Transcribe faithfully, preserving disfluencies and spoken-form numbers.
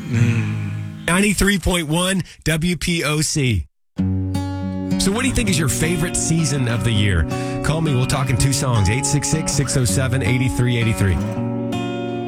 Mm. ninety-three point one W P O C. So what do you think is your favorite season of the year? Call me. We'll talk in two songs. eight six six, six oh seven, eight three eight three.